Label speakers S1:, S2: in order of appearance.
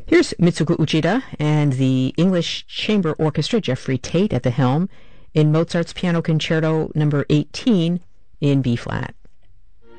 S1: Here's Mitsuko Uchida and the English Chamber Orchestra, Jeffrey Tate at the helm, in Mozart's Piano Concerto No. 18 in B-flat.